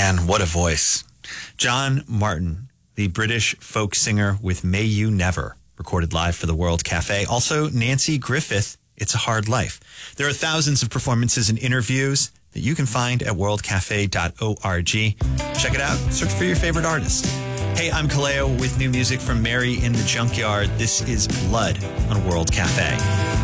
Man, what a voice. John Martin, the British folk singer with May You Never, recorded live for the World Cafe. Also, Nancy Griffith, It's a Hard Life. There are thousands of performances and interviews that you can find at worldcafe.org. Check it out. Search for your favorite artist. Hey, I'm Kaleo with new music from Mary in the Junkyard. This is Blood on World Cafe.